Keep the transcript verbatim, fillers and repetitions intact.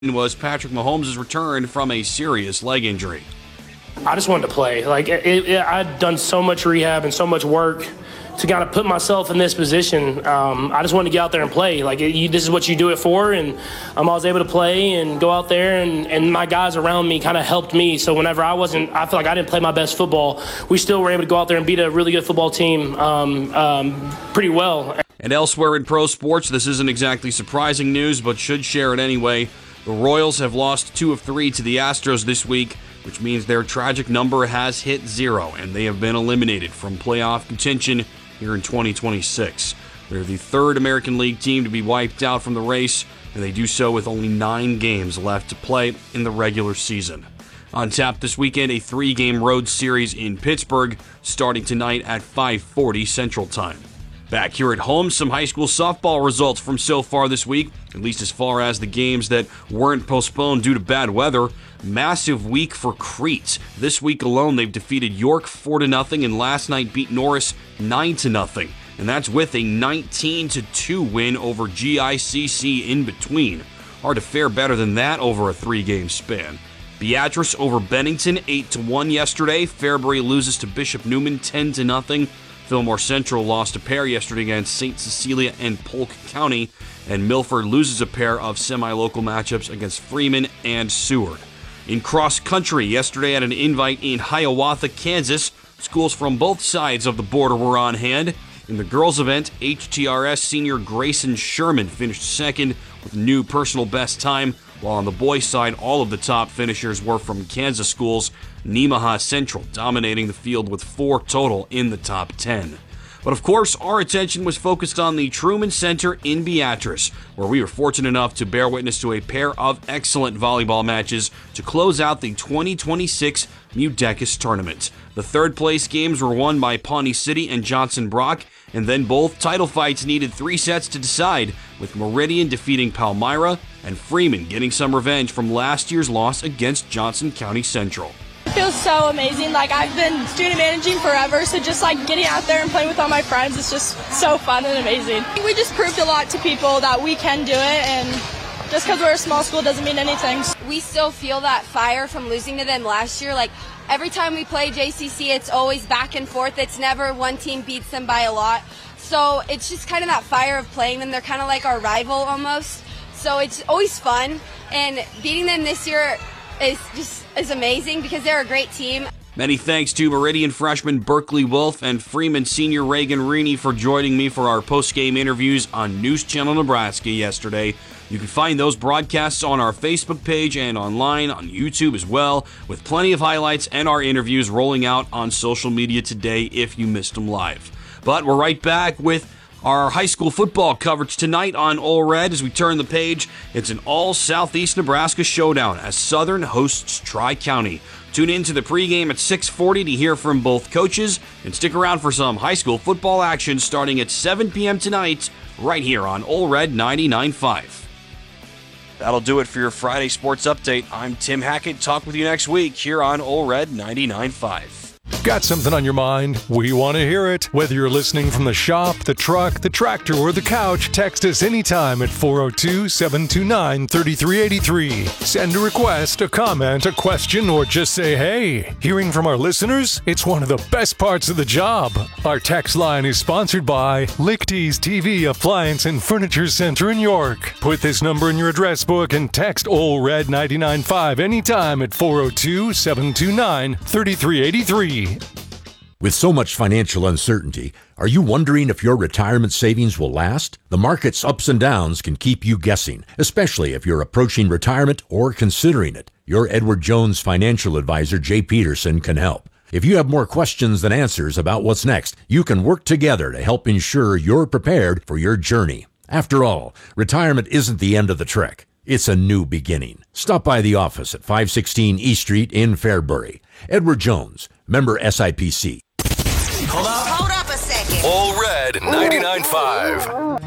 was Patrick Mahomes' return from a serious leg injury. I just wanted to play. Like it, it, I'd done so much rehab and so much work to kind of put myself in this position. Um, I just wanted to get out there and play. Like it, you, this is what you do it for, and um, I was able to play and go out there, and, and my guys around me kind of helped me. So whenever I wasn't, I feel like I didn't play my best football, we still were able to go out there and beat a really good football team um, um, pretty well. And elsewhere in pro sports, this isn't exactly surprising news, but should share it anyway. The Royals have lost two of three to the Astros this week, which means their tragic number has hit zero, and they have been eliminated from playoff contention here in twenty twenty-six. They're the third American League team to be wiped out from the race, and they do so with only nine games left to play in the regular season. On tap this weekend, a three-game road series in Pittsburgh, starting tonight at five forty Central Time. Back here at home, some high school softball results from so far this week, at least as far as the games that weren't postponed due to bad weather. Massive week for Crete. This week alone, they've defeated York four to nothing and last night beat Norris nine to nothing. And that's with a nineteen to two win over G I C C in between. Hard to fare better than that over a three-game span. Beatrice over Bennington eight to one yesterday. Fairbury loses to Bishop Neumann ten to nothing. Fillmore Central lost a pair yesterday against Saint Cecilia and Polk County, and Milford loses a pair of semi-local matchups against Freeman and Seward. In cross country, yesterday at an invite in Hiawatha, Kansas, schools from both sides of the border were on hand. In the girls' event, H T R S senior Grayson Sherman finished second with a new personal best time, while on the boys' side, all of the top finishers were from Kansas schools, Nemaha Central dominating the field with four total in the top ten. But of course, our attention was focused on the Truman Center in Beatrice, where we were fortunate enough to bear witness to a pair of excellent volleyball matches to close out the twenty twenty-six Mudecas tournament. The third place games were won by Pawnee City and Johnson Brock, and then both title fights needed three sets to decide, with Meridian defeating Palmyra and Freeman getting some revenge from last year's loss against Johnson County Central. It feels so amazing. Like, I've been student managing forever, so just like getting out there and playing with all my friends is just so fun and amazing. We just proved a lot to people that we can do it, and just because we're a small school doesn't mean anything. We still feel that fire from losing to them last year. Like, every time we play J C C, it's always back and forth. It's never one team beats them by a lot. So it's just kind of that fire of playing them. They're kind of like our rival almost. So it's always fun, and beating them this year is just is amazing because they're a great team. Many thanks to Meridian freshman Berkeley Wolf and Freeman senior Reagan Reaney for joining me for our post-game interviews on News Channel Nebraska yesterday. You can find those broadcasts on our Facebook page and online on YouTube as well, with plenty of highlights and our interviews rolling out on social media today if you missed them live. But we're right back with our high school football coverage tonight on Ole Red. As we turn the page, it's an all-Southeast Nebraska showdown as Southern hosts Tri-County. Tune in to the pregame at six forty to hear from both coaches, and stick around for some high school football action starting at seven p.m. tonight, right here on Ole Red ninety-nine point five. That'll do it for your Friday Sports Update. I'm Tim Hackett. Talk with you next week here on Ole Red ninety-nine point five. Got something on your mind? We want to hear it. Whether you're listening from the shop, the truck, the tractor, or the couch, text us anytime at four oh two, seven two nine, three three eight three. Send a request, a comment, a question, or just say hey. Hearing from our listeners? It's one of the best parts of the job. Our text line is sponsored by Lichty's T V Appliance and Furniture Center in York. Put this number in your address book and text Ole Red ninety-nine point five anytime at four oh two, seven two nine, three three eight three. With so much financial uncertainty, are you wondering if your retirement savings will last? The market's ups and downs can keep you guessing, especially if you're approaching retirement or considering it. Your Edward Jones financial advisor, Jay Peterson, can help. If you have more questions than answers about what's next, you can work together to help ensure you're prepared for your journey. After all, retirement isn't the end of the trek. It's a new beginning. Stop by the office at five sixteen East Street in Fairbury. Edward Jones, member S I P C. Hold up. Hold up a second. Ole Red ninety-nine point five.